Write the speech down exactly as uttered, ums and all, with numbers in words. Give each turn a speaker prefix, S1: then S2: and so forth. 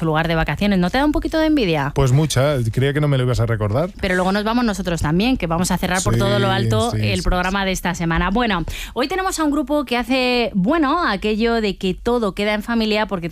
S1: su lugar de vacaciones. ¿No te da un poquito de envidia?
S2: Pues mucha, creía que no me lo ibas a recordar.
S1: Pero luego nos vamos nosotros también, que vamos a cerrar por
S2: Sí,
S1: todo lo alto
S2: sí,
S1: el
S2: sí,
S1: programa
S2: sí.
S1: de esta semana. Bueno, hoy tenemos a un grupo que hace, bueno, aquello de que todo queda en familia, porque